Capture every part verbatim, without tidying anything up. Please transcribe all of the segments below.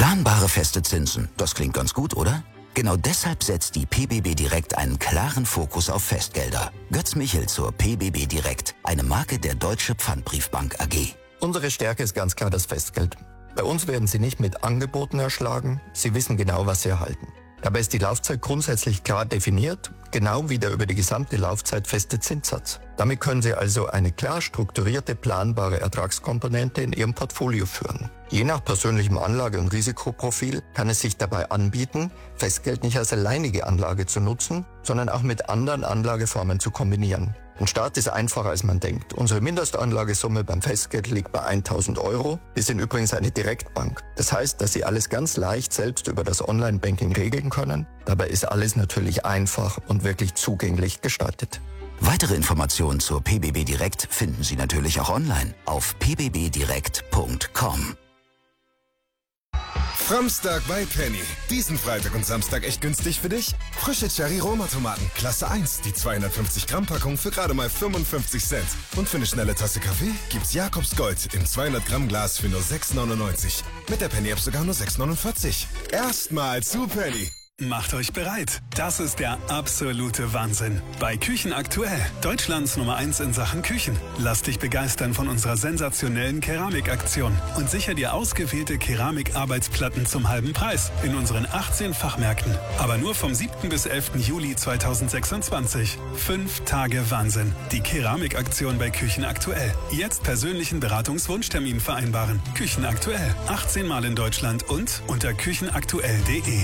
Planbare feste Zinsen, das klingt ganz gut, oder? Genau deshalb setzt die P B B Direkt einen klaren Fokus auf Festgelder. Götz Michel zur P B B Direkt, eine Marke der Deutsche Pfandbriefbank A G. Unsere Stärke ist ganz klar das Festgeld. Bei uns werden Sie nicht mit Angeboten erschlagen, Sie wissen genau, was Sie erhalten. Dabei ist die Laufzeit grundsätzlich klar definiert, genau wie der über die gesamte Laufzeit feste Zinssatz. Damit können Sie also eine klar strukturierte, planbare Ertragskomponente in Ihrem Portfolio führen. Je nach persönlichem Anlage- und Risikoprofil kann es sich dabei anbieten, Festgeld nicht als alleinige Anlage zu nutzen, sondern auch mit anderen Anlageformen zu kombinieren. Ein Start ist einfacher, als man denkt. Unsere Mindestanlagesumme beim Festgeld liegt bei tausend Euro. Wir sind übrigens eine Direktbank. Das heißt, dass Sie alles ganz leicht selbst über das Online-Banking regeln können. Dabei ist alles natürlich einfach und wirklich zugänglich gestaltet. Weitere Informationen zur P B B Direkt finden Sie natürlich auch online auf p b b direkt punkt com. Samstag bei Penny. Diesen Freitag und Samstag echt günstig für dich? Frische Cherry-Roma-Tomaten, Klasse eins, die zweihundertfünfzig Gramm Packung für gerade mal fünfundfünfzig Cent. Und für eine schnelle Tasse Kaffee gibt's Jakobs Gold im zweihundert Gramm Glas für nur sechs neunundneunzig. Mit der Penny-App sogar nur sechs neunundvierzig. Erstmal zu Penny. Macht euch bereit. Das ist der absolute Wahnsinn. Bei Küchen aktuell. Deutschlands Nummer eins in Sachen Küchen. Lass dich begeistern von unserer sensationellen Keramikaktion und sicher dir ausgewählte Keramikarbeitsplatten zum halben Preis in unseren achtzehn Fachmärkten. Aber nur vom siebten bis elften Juli zweitausendsechsundzwanzig. Fünf Tage Wahnsinn. Die Keramikaktion bei Küchen aktuell. Jetzt persönlichen Beratungswunschtermin vereinbaren. Küchen aktuell. achtzehn Mal in Deutschland und unter küchenaktuell punkt de.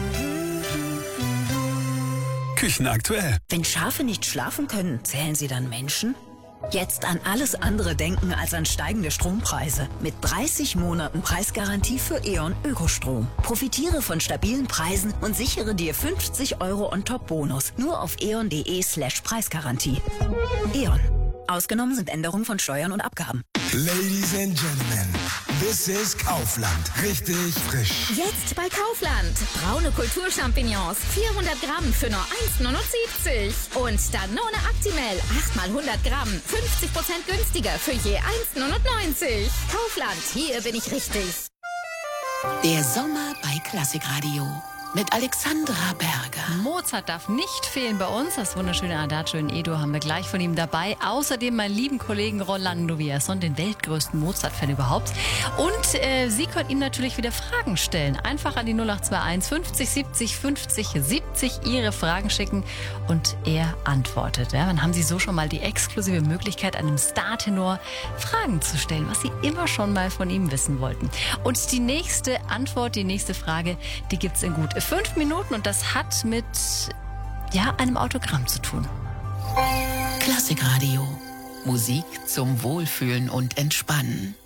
Küchen aktuell. Wenn Schafe nicht schlafen können, zählen sie dann Menschen? Jetzt an alles andere denken als an steigende Strompreise. Mit dreißig Monaten Preisgarantie für E.ON Ökostrom. Profitiere von stabilen Preisen und sichere dir fünfzig Euro On-Top-Bonus. Nur auf eon punkt de slash Preisgarantie. E.ON. Ausgenommen sind Änderungen von Steuern und Abgaben. Ladies and Gentlemen, this is Kaufland. Richtig frisch. Jetzt bei Kaufland. Braune Kulturchampignons, vierhundert Gramm für nur eins neunundsiebzig. Und Danone Actimel, acht mal hundert Gramm, fünfzig Prozent günstiger für je eins neunundneunzig. Kaufland, hier bin ich richtig. Der Sommer bei Klassikradio. Mit Alexandra Berger. Mozart darf nicht fehlen bei uns. Das wunderschöne Adagio in E-Dur haben wir gleich von ihm dabei. Außerdem meinen lieben Kollegen Rolando Villazón, den weltgrößten Mozart-Fan überhaupt. Und äh, Sie können ihm natürlich wieder Fragen stellen. Einfach an die null acht zwei eins fünfzig siebzig fünfzig siebzig Ihre Fragen schicken und er antwortet. Ja, dann haben Sie so schon mal die exklusive Möglichkeit, einem Star-Tenor Fragen zu stellen, was Sie immer schon mal von ihm wissen wollten. Und die nächste Antwort, die nächste Frage, die gibt es in gut fünf Minuten und das hat mit, ja, einem Autogramm zu tun. Klassikradio. Musik zum Wohlfühlen und Entspannen.